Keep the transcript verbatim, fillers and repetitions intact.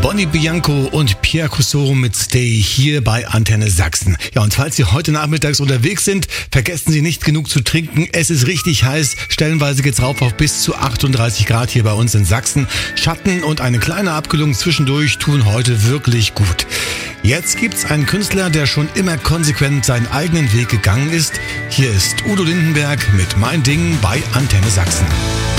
Bonnie Bianco und Pierre Cousteau mit Stay hier bei Antenne Sachsen. Ja, und falls Sie heute nachmittags unterwegs sind, vergessen Sie nicht genug zu trinken. Es ist richtig heiß. Stellenweise geht's rauf auf bis zu achtunddreißig Grad hier bei uns in Sachsen. Schatten und eine kleine Abkühlung zwischendurch tun heute wirklich gut. Jetzt gibt's einen Künstler, der schon immer konsequent seinen eigenen Weg gegangen ist. Hier ist Udo Lindenberg mit Mein Ding bei Antenne Sachsen.